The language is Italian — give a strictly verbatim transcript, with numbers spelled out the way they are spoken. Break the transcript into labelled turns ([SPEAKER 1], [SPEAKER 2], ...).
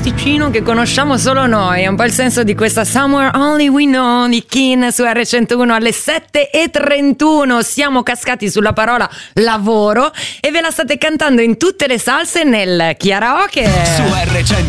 [SPEAKER 1] posticino che conosciamo solo noi. È un po' il senso di questa Somewhere Only We Know di Kin su erre centouno alle sette e trentuno. Siamo cascati sulla parola lavoro e ve la state cantando in tutte le salse nel karaoke.
[SPEAKER 2] Su erre centouno